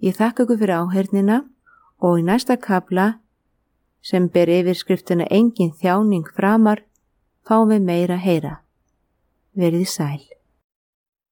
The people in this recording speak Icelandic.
Ég þakka ykkur fyrir áheyrnina og í næsta kafla sem ber yfirskriftina Engin þjáning framar fáum við meira að heyra. Verið sæl.